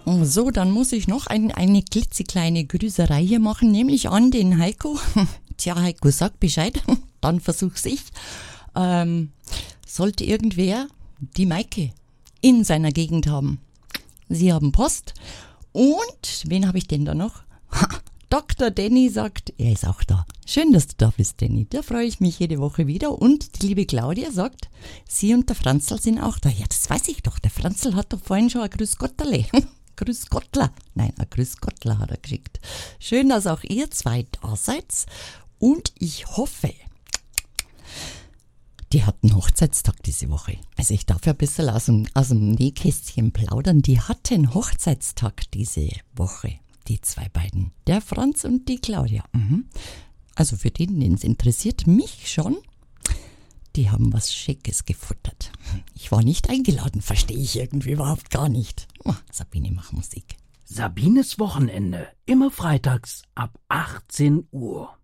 So, dann muss ich noch eine klitzekleine Grüßerei hier machen, nämlich an den Heiko. Tja, Heiko, sag Bescheid, dann versuch's ich. Sollte irgendwer die Maike in seiner Gegend haben. Sie haben Post. Und wen habe ich denn da noch? Dr. Danny sagt, er ist auch da. Schön, dass du da bist, Danny. Da freue ich mich jede Woche wieder. Und die liebe Claudia sagt, sie und der Franzl sind auch da. Ja, das weiß ich doch. Der Franzl hat doch vorhin schon ein Grüß Gotterle. Grüß Gottler. Nein, ein Grüß Gottler hat er geschickt. Schön, dass auch ihr zwei da seid. Und ich hoffe, die hatten Hochzeitstag diese Woche. Also ich darf ja ein bisschen aus dem Nähkästchen plaudern. Die hatten Hochzeitstag diese Woche, die zwei beiden. Der Franz und die Claudia. Also für den es interessiert, mich schon. Die haben was Schickes gefuttert. Ich war nicht eingeladen, verstehe ich irgendwie überhaupt gar nicht. Oh, Sabine macht Musik. Sabines Wochenende, immer freitags ab 18 Uhr.